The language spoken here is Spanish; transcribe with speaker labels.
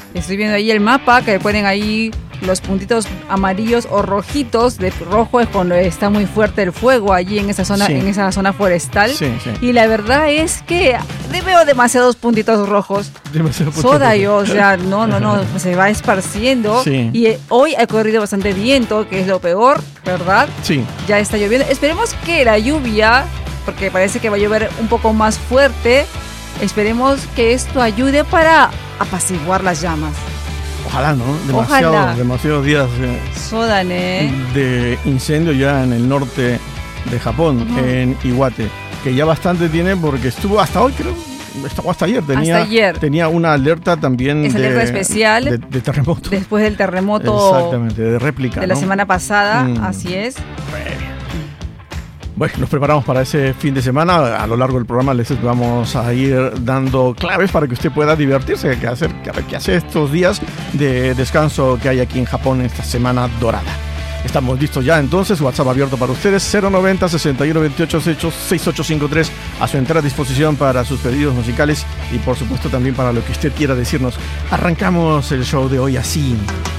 Speaker 1: Estoy viendo ahí el mapa que ponen ahí los puntitos amarillos o rojitos. De rojo es cuando está muy fuerte el fuego allí en esa zona, en esa zona forestal.
Speaker 2: Sí.
Speaker 1: Y la verdad es que veo demasiados puntitos rojos.
Speaker 2: Soda,
Speaker 1: o sea, no, se va esparciendo.
Speaker 2: Sí.
Speaker 1: Y hoy ha corrido bastante viento, que es lo peor, ¿verdad?
Speaker 2: Sí.
Speaker 1: Ya está lloviendo. Esperemos que la lluvia, porque parece que va a llover un poco más fuerte, esperemos que esto ayude para apaciguar las llamas.
Speaker 2: Ojalá, ¿no?
Speaker 1: Ojalá.
Speaker 2: Demasiados días de incendio ya en el norte de Japón, en Iwate, que ya bastante tiene porque estuvo hasta hoy, creo. Hasta ayer tenía una alerta también
Speaker 1: alerta especial
Speaker 2: de terremoto.
Speaker 1: Después del terremoto.
Speaker 2: Exactamente, de réplica.
Speaker 1: De la semana pasada, así es.
Speaker 2: Bueno, nos preparamos para ese fin de semana. A lo largo del programa les vamos a ir dando claves para que usted pueda divertirse, qué hacer estos días de descanso que hay aquí en Japón, esta semana dorada. Estamos listos ya entonces, WhatsApp abierto para ustedes, 090 61 28 6853, a su entera disposición para sus pedidos musicales y por supuesto también para lo que usted quiera decirnos. Arrancamos el show de hoy así.